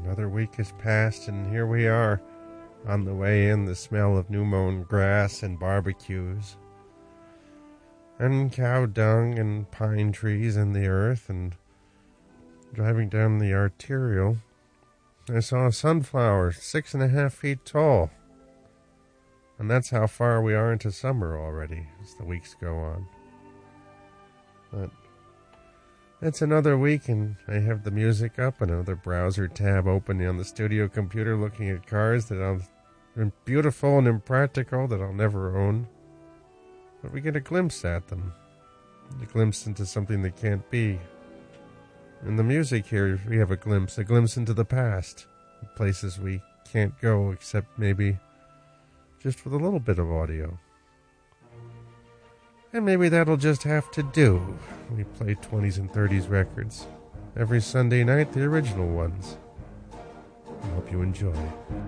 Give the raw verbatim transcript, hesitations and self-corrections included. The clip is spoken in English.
Another week has passed, and here we are. On the way in, the smell of new-mown grass and barbecues. And cow dung and pine trees in the earth, and driving down the arterial, I saw a sunflower six and a half feet tall. And that's how far we are into summer already, as the weeks go on. But it's another week, and I have the music up, another browser tab open on the studio computer, looking at cars that are beautiful and impractical that I'll never own. But we get a glimpse at them, a glimpse into something that can't be. In the music here, we have a glimpse, a glimpse into the past, places we can't go except maybe just with a little bit of audio. And maybe that'll just have to do. We play twenties and thirties records every Sunday night, the original ones. I hope you enjoy.